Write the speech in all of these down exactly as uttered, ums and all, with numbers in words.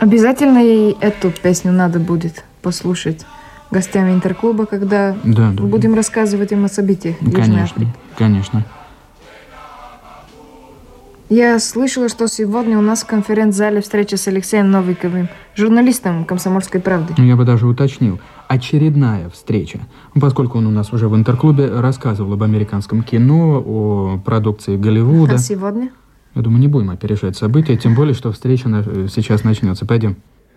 Обязательно ей эту песню надо будет послушать гостями интерклуба, когда да, да, будем да. рассказывать им о событиях в Южной Конечно, Африке. конечно. Я слышала, что сегодня у нас в конференц-зале встреча с Алексеем Новиковым, журналистом «Комсомольской правды». Я бы даже уточнил. Очередная встреча. Поскольку он у нас уже в интерклубе рассказывал об американском кино, о продукции Голливуда. А сегодня? Я думаю, не будем опережать события, тем более, что встреча сейчас начнется. Пойдем.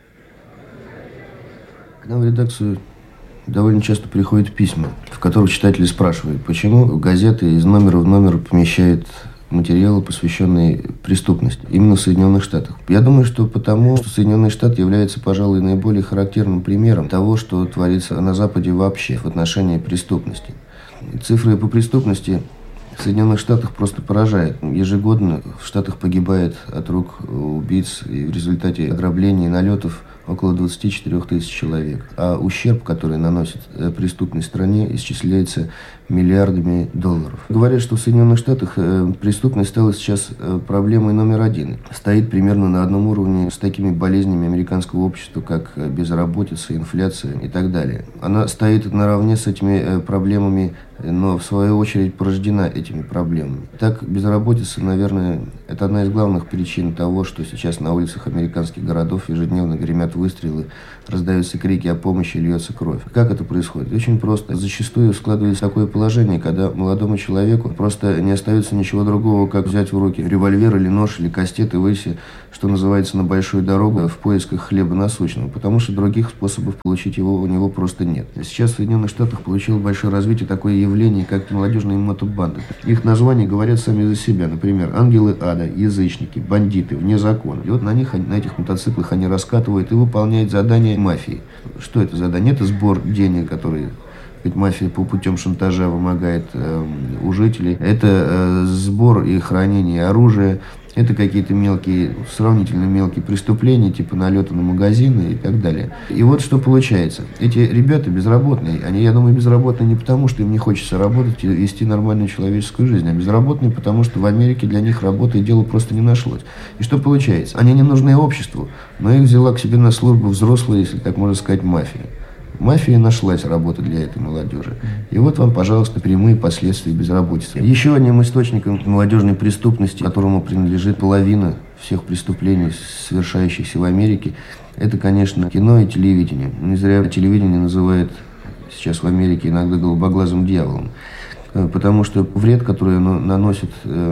К нам в редакцию довольно часто приходят письма, в которых читатели спрашивают, почему газеты из номера в номер помещают материалы, посвященные преступности, именно в Соединенных Штатах. Я думаю, что потому, что Соединенные Штаты являются, пожалуй, наиболее характерным примером того, что творится на Западе вообще в отношении преступности. Цифры по преступности в Соединенных Штатах просто поражают. Ежегодно в Штатах погибает от рук убийц и в результате ограблений и налетов около двадцати четырёх тысяч человек. А ущерб, который наносит преступной стране, исчисляется миллиардами долларов. Говорят, что в Соединенных Штатах преступность стала сейчас проблемой номер один. Стоит примерно на одном уровне с такими болезнями американского общества, как безработица, инфляция и так далее. Она стоит наравне с этими проблемами, но в свою очередь порождена этими проблемами. Так, безработица, наверное, это одна из главных причин того, что сейчас на улицах американских городов ежедневно гремят выстрелы, раздаются крики о помощи, льется кровь. Как это происходит? Очень просто. Зачастую складывается такое положение, когда молодому человеку просто не остается ничего другого, как взять в руки револьвер или нож, или кастет и выйти, что называется, на большую дорогу в поисках хлеба насущного, потому что других способов получить его у него просто нет. Сейчас в Соединенных Штатах получило большое развитие такое явление, как молодежные мотобанды. Их названия говорят сами за себя. Например, ангелы ада, язычники, бандиты, вне закона. И вот на них, на этих мотоциклах они раскатывают и выполняют задания мафии. Что это задание? Это сбор денег, которые мафия по путем шантажа вымогает э, у жителей. Это э, сбор и хранение оружия. Это какие-то мелкие, сравнительно мелкие преступления, типа налета на магазины и так далее. И вот что получается. Эти ребята безработные. Они, я думаю, безработные не потому, что им не хочется работать и вести нормальную человеческую жизнь, а безработные потому, что в Америке для них работы и дела просто не нашлось. И что получается? Они не нужны обществу, но их взяла к себе на службу взрослая, если так можно сказать, мафия. Мафия нашлась работа для этой молодежи. И вот вам, пожалуйста, прямые последствия безработицы. Еще одним источником молодежной преступности, которому принадлежит половина всех преступлений, совершающихся в Америке, это, конечно, кино и телевидение. Не зря телевидение называют сейчас в Америке иногда голубоглазым дьяволом. Потому что вред, который оно наносит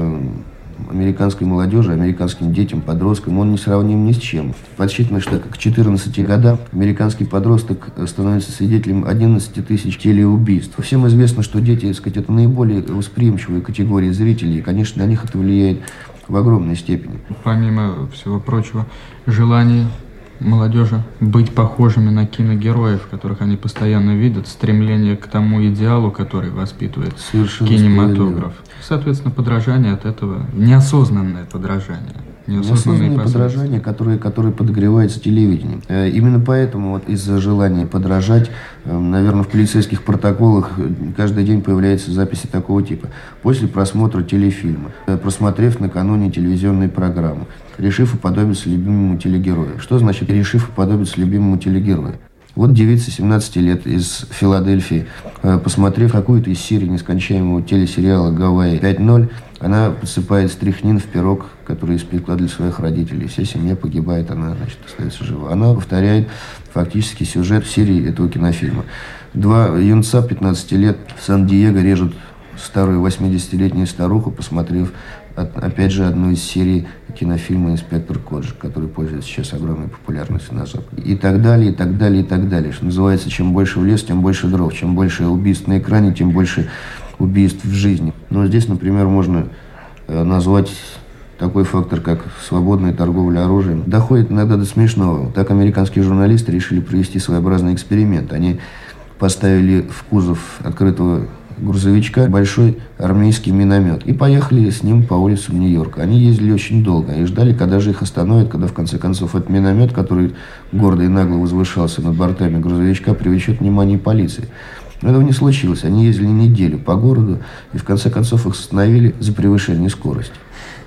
американской молодежи, американским детям, подросткам, он не сравним ни с чем. Подсчитано, что к четырнадцати годам американский подросток становится свидетелем одиннадцати тысяч телеубийств. Всем известно, что дети, так сказать, это наиболее восприимчивые категории зрителей, и, конечно, на них это влияет в огромной степени. Помимо всего прочего, желание молодежи быть похожими на киногероев, которых они постоянно видят, стремление к тому идеалу, который воспитывает совершенно кинематограф. Соответственно, подражание от этого, неосознанное подражание. Неосознанное подражание, которое, которое подогревается телевидением. Именно поэтому вот из-за желания подражать, наверное, в полицейских протоколах каждый день появляются записи такого типа. После просмотра телефильма, просмотрев накануне телевизионной программы, решив уподобиться любимому телегерою. Что значит решив уподобиться любимому телегерою? Вот девица семнадцати лет из Филадельфии, посмотрев какую-то из серий нескончаемого телесериала «Гавайи пять ноль», она подсыпает стрихнин в пирог, который испекла для своих родителей. Вся семья погибает, она, значит, остается жива. Она повторяет фактически сюжет серии этого кинофильма. Два юнца пятнадцати лет в Сан-Диего режут старую восьмидесятилетнюю старуху, посмотрев опять же одну из серий кинофильма «Инспектор Коджик», который пользуется сейчас огромной популярностью на Западе. И так далее, и так далее, и так далее. Что называется, чем больше в лес, тем больше дров. Чем больше убийств на экране, тем больше убийств в жизни. Но здесь, например, можно назвать такой фактор, как свободная торговля оружием. Доходит иногда до смешного. Так американские журналисты решили провести своеобразный эксперимент. Они поставили в кузов открытого грузовичка большой армейский миномет и поехали с ним по улицам Нью-Йорка. Они ездили очень долго и ждали, когда же их остановят, когда в конце концов этот миномет, который гордо и нагло возвышался над бортами грузовичка, привлечет внимание полиции. Но этого не случилось. Они ездили неделю по городу и в конце концов их остановили за превышение скорости.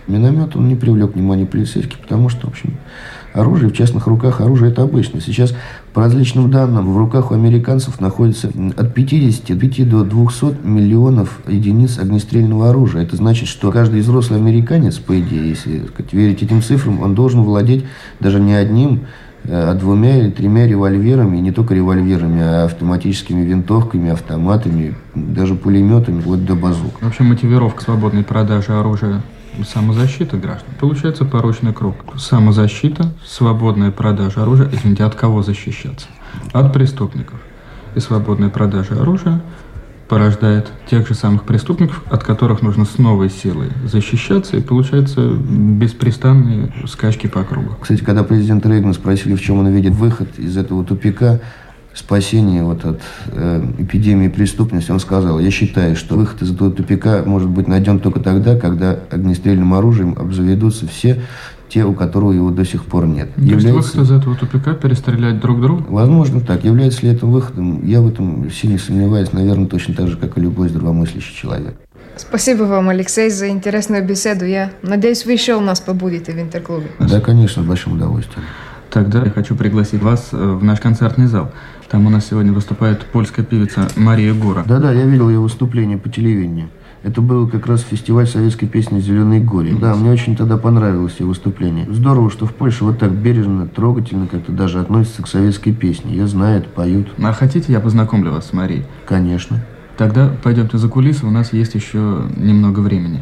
Миномет, он не привлек внимания полицейских, потому что, в общем, оружие в частных руках, оружие это обычно. Сейчас, по различным данным, в руках у американцев находится от пятидесяти до двухсот миллионов единиц огнестрельного оружия. Это значит, что каждый взрослый американец, по идее, если, так сказать, верить этим цифрам, он должен владеть даже не одним, а двумя или тремя револьверами, и не только револьверами, а автоматическими винтовками, автоматами, даже пулеметами, вплоть до базук. Вообще мотивировка свободной продажи оружия — самозащита граждан. Получается порочный круг. Самозащита, свободная продажа оружия. Извините, от кого защищаться? От преступников. И свободная продажа оружия порождает тех же самых преступников, от которых нужно с новой силой защищаться, и получается беспрестанные скачки по кругу. Кстати, когда президента Рейгана спросили, в чем он видит выход из этого тупика, спасение вот от э, эпидемии преступности, он сказал: я считаю, что выход из этого тупика может быть найден только тогда, когда огнестрельным оружием обзаведутся все те, у которых его до сих пор нет. То есть выход из этого тупика — перестрелять друг друга? Возможно так. Является ли это выходом? Я в этом сильно сомневаюсь, наверное, точно так же, как и любой здравомыслящий человек. Спасибо вам, Алексей, за интересную беседу. Я надеюсь, вы еще у нас побудете в Интерклубе. Да, конечно, с большим удовольствием. Тогда я хочу пригласить вас в наш концертный зал. Там у нас сегодня выступает польская певица Мария Гора. Да-да, я видел ее выступление по телевидению. Это был как раз фестиваль советской песни «Зеленые горе». Да, мне очень тогда понравилось ее выступление. Здорово, что в Польше вот так бережно, трогательно как-то даже относятся к советской песне. Ее знают, поют. А хотите, я познакомлю вас с Марией? Конечно. Тогда пойдемте за кулисы, у нас есть еще немного времени.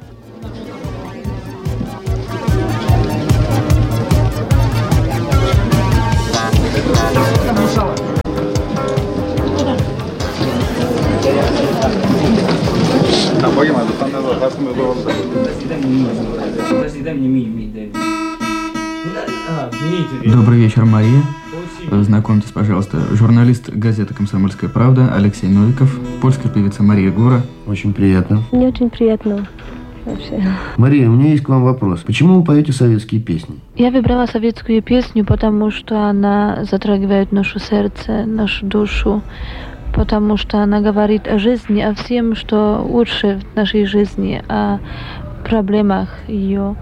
Добрый вечер, Мария. Знакомьтесь, пожалуйста, журналист газеты «Комсомольская правда» Алексей Новиков, польская певица Мария Гора. Очень приятно. Мне очень приятно вообще. Мария, у меня есть к вам вопрос. Почему вы поете советские песни? Я выбрала советскую песню, потому что она затрагивает наше сердце, нашу душу, потому что она говорит о жизни, о всем, что лучше в нашей жизни, о проблемах ее.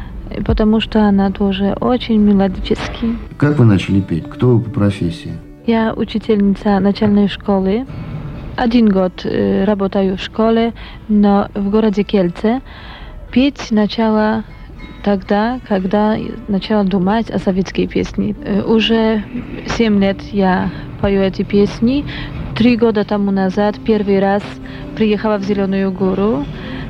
И потому что она тоже очень мелодическая. Как вы начали петь? Кто вы по профессии? Я учительница начальной школы. Один год э, работаю в школе, но в городе Kielce. Петь начала тогда, когда начала думать о советской песне. Э, уже семь лет я пою эти песни. Три года тому назад первый раз приехала в Зеленую гору.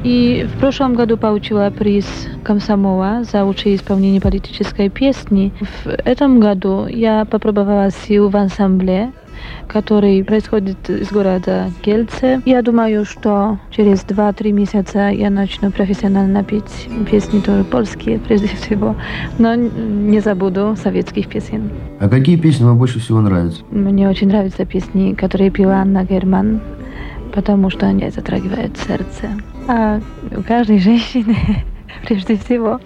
И в прошлом году получила приз Комсомола за лучшее исполнение политической песни. В этом году я попробовала сил в ансамбле, который происходит из города Kielce. Я думаю, что через два-три месяца я начну профессионально петь песни тоже польские, прежде всего, но не забуду советских песен. А какие песни вам больше всего нравятся? Мне очень нравятся песни, которые пела Анна Герман, потому что они затрагивают сердце. А у каждой женщины, прежде всего,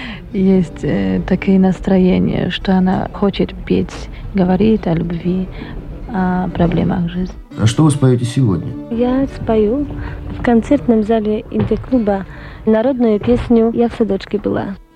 есть э, такое настроение, что она хочет петь, говорит о любви, о проблемах жизни. А что вы споете сегодня? Я спою в концертном зале Интерклуба народную песню «Я в садочке была».